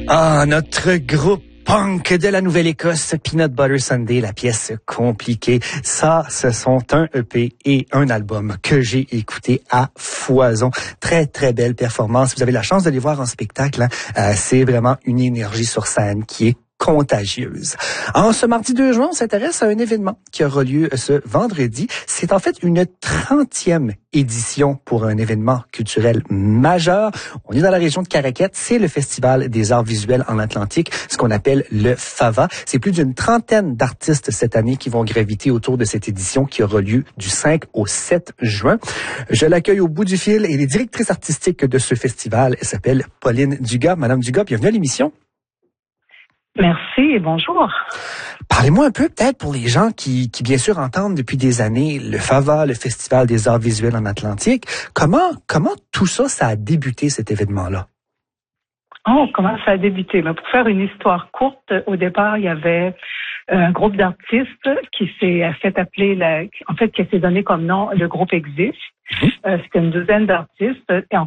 Ah, notre groupe punk de la Nouvelle-Écosse, Peanut Butter Sunday, la pièce compliquée. Ça, ce sont un EP et un album que j'ai écouté à foison. Très, très belle performance. Vous avez la chance de les voir en spectacle. C'est vraiment une énergie sur scène qui est contagieuse. En ce mardi 2 juin, on s'intéresse à un événement qui aura lieu ce vendredi. C'est en fait une 30e édition pour un événement culturel majeur. On est dans la région de Caraquet. C'est le Festival des arts visuels en Atlantique, ce qu'on appelle le FAVA. C'est plus d'une trentaine d'artistes cette année qui vont graviter autour de cette édition qui aura lieu du 5 au 7 juin. Je l'accueille au bout du fil et les directrices artistiques de ce festival. Elle s'appelle Pauline Dugas. Madame Dugas, bienvenue à l'émission. Merci et bonjour. Parlez-moi un peu peut-être pour les gens qui bien sûr entendent depuis des années le FAVA, le Festival des arts visuels en Atlantique. Comment tout ça a débuté cet événement-là? Oh, comment ça a débuté? Mais pour faire une histoire courte, au départ, il y avait un groupe d'artistes qui s'est fait appeler, qui s'est donné comme nom le groupe Existe. C'était une douzaine d'artistes et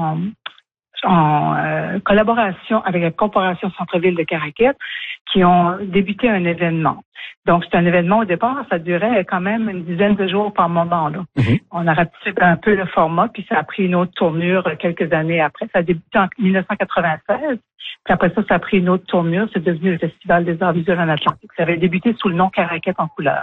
en collaboration avec la Corporation Centre-Ville de Caraquet qui ont débuté un événement. Donc, c'est un événement au départ, ça durait quand même une dizaine de jours par moment. Là. On a rapetissé un peu le format, puis ça a pris une autre tournure quelques années après. Ça a débuté en 1996, puis après ça a pris une autre tournure. C'est devenu le Festival des arts visuels en Atlantique. Ça avait débuté sous le nom Caraquet en couleur.